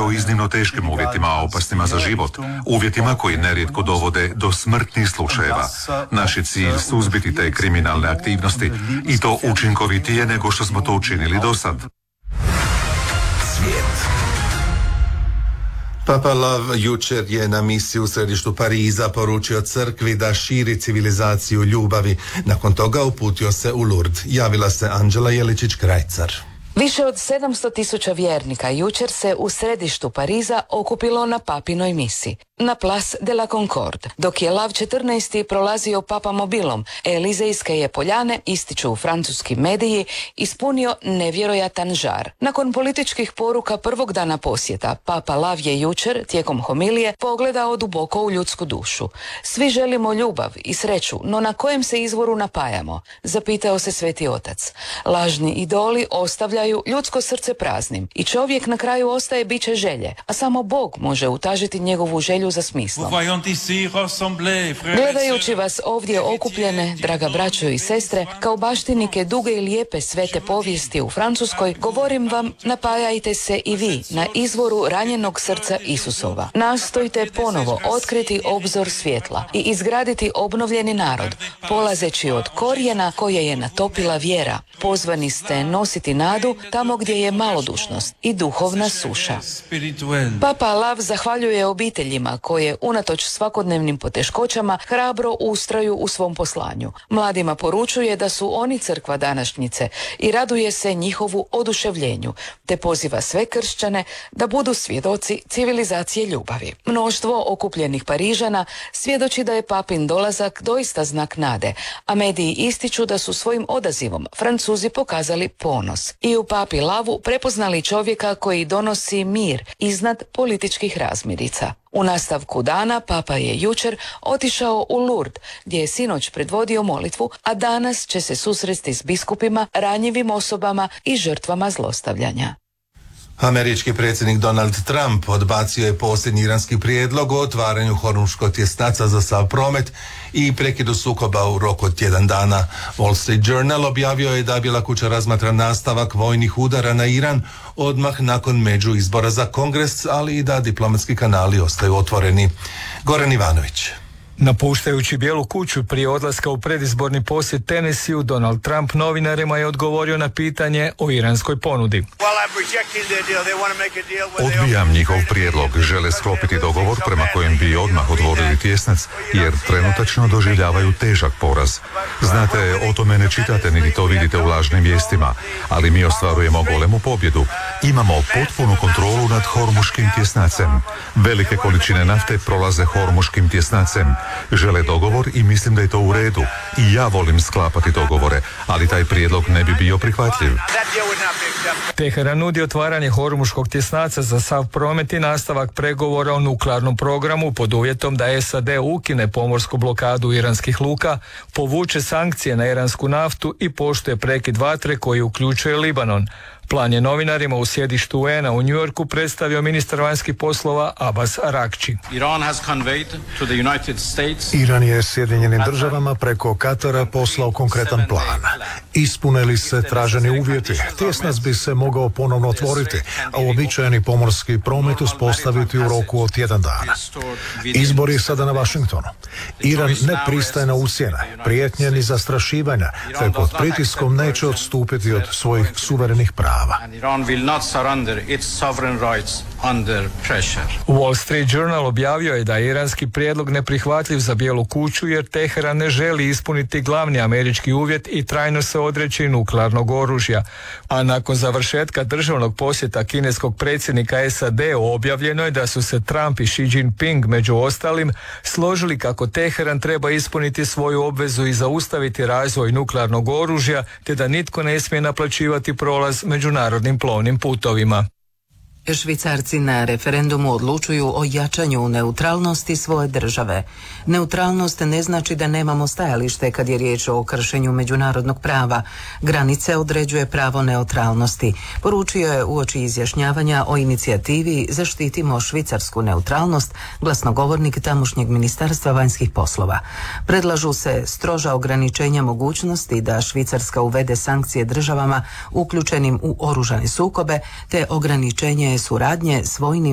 o iznimno teškim uvjetima, opasnima za život, uvjetima koji nerijetko dovode do smrtnih slučajeva. Naš je cilj suzbiti te kriminalne aktivnosti i to učinkovitije nego što smo to učinili do sad. Papa Lav jučer je na misiji u središtu Pariza poručio crkvi da širi civilizaciju ljubavi. Nakon toga uputio se u Lourdes. Javila se Anđela Jeličić-Krajcar. Više od 700.000 vjernika jučer se u središtu Pariza okupilo na papinoj misi, na Place de la Concorde. Dok je Lav 14. prolazio papamobilom, Elizejske je poljane, ističu u francuski mediji, ispunio nevjerojatan žar. Nakon političkih poruka prvog dana posjeta, Papa Lav je jučer, tijekom homilije, pogledao duboko u ljudsku dušu. Svi želimo ljubav i sreću, no na kojem se izvoru napajamo? Zapitao se Sveti Otac. Lažni idoli ostavljaju ljudsko srce praznim i čovjek na kraju ostaje biće želje, a samo Bog može utažiti njegovu želju za smislom. Gledajući vas ovdje okupljene, draga braćo i sestre, kao baštinike duge i lijepe svete povijesti u Francuskoj, govorim vam, napajajte se i vi na izvoru ranjenog srca Isusova. Nastojte ponovo otkriti obzor svjetla i izgraditi obnovljeni narod, polazeći od korijena koje je natopila vjera. Pozvani ste nositi nadu tamo gdje je malodušnost i duhovna suša. Papa Lav zahvaljuje obiteljima koje unatoč svakodnevnim poteškoćama hrabro ustraju u svom poslanju. Mladima poručuje da su oni crkva današnjice i raduje se njihovu oduševljenju, te poziva sve kršćane da budu svjedoci civilizacije ljubavi. Mnoštvo okupljenih Parižana svjedoči da je papin dolazak doista znak nade, a mediji ističu da su svojim odazivom Francuzi pokazali ponos i u Papi Lavu prepoznali čovjeka koji donosi mir iznad političkih razmirica. U nastavku dana Papa je jučer otišao u Lourdes, gdje je sinoć predvodio molitvu, a danas će se susresti s biskupima, ranjivim osobama i žrtvama zlostavljanja. Američki predsjednik Donald Trump odbacio je posljednji iranski prijedlog o otvaranju Hormuškog tjesnaca za sav promet i prekidu sukoba u roku od tjedan dana. Wall Street Journal objavio je da Bijela kuća razmatra nastavak vojnih udara na Iran odmah nakon međuizbora za Kongres, ali i da diplomatski kanali ostaju otvoreni. Goran Ivanović. Napuštajući Bijelu kuću prije odlaska u predizborni posjet Tennesseeu, Donald Trump novinarima je odgovorio na pitanje o iranskoj ponudi. Odbijam njihov prijedlog. Žele sklopiti dogovor prema kojem bi odmah otvorili tjesnac, jer trenutačno doživljavaju težak poraz. Znate, o tome ne čitate niti to vidite u lažnim vijestima, ali mi ostvarujemo golemu pobjedu. Imamo potpunu kontrolu nad Hormuškim tjesnacem. Velike količine nafte prolaze Hormuškim tjesnacem. Žele dogovor i mislim da je to u redu. I ja volim sklapati dogovore, ali taj prijedlog ne bi bio prihvatljiv. Teheran nudi otvaranje Hormuškog tjesnaca za sav promet i nastavak pregovora o nuklearnom programu pod uvjetom da SAD ukine pomorsku blokadu iranskih luka, povuče sankcije na iransku naftu i poštuje prekid vatre koji uključuje Libanon. Plan je novinarima u sjedištu UN-a u New Yorku predstavio ministar vanjskih poslova Abbas Arakči. Iran je Sjedinjenim državama preko Katara poslao konkretan plan. Ispune li se traženi uvjeti, tjesnac bi se mogao ponovno otvoriti, a uobičajeni pomorski promet uspostaviti u roku od tjedan dana. Izbor je sada na Washingtonu. Iran ne pristaje na ucjene, prijetnje ni zastrašivanja, te pod pritiskom neće odstupiti od svojih suverenih prava. Wall Street Journal objavio je da je iranski prijedlog neprihvatljiv za Bijelu kuću jer Teheran ne želi ispuniti glavni američki uvjet i trajno se odreći nuklearnog oružja. A nakon završetka državnog posjeta kineskog predsjednika SAD-u objavljeno je da su se Trump i Xi Jinping među ostalim složili kako Teheran treba ispuniti svoju obvezu i zaustaviti razvoj nuklearnog oružja, te da nitko ne smije naplaćivati prolaz međunarodnim plovnim putovima. Švicarci na referendumu odlučuju o jačanju neutralnosti svoje države. Neutralnost ne znači da nemamo stajalište kad je riječ o kršenju međunarodnog prava. Granice određuje pravo neutralnosti. Poručio je uoči izjašnjavanja o inicijativi Zaštitimo švicarsku neutralnost glasnogovornik tamošnjeg ministarstva vanjskih poslova. Predlažu se stroža ograničenja mogućnosti da Švicarska uvede sankcije državama uključenim u oružane sukobe te ograničenje suradnje s vojnim